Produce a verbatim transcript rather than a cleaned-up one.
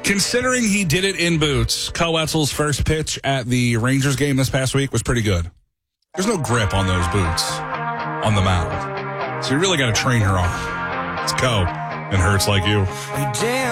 Considering he did it in boots, Cal Wetzel's first pitch at the Rangers game this past week was pretty good. There's no grip on those boots on the mound. So you really got to train her on. Let's go. And hurts like you.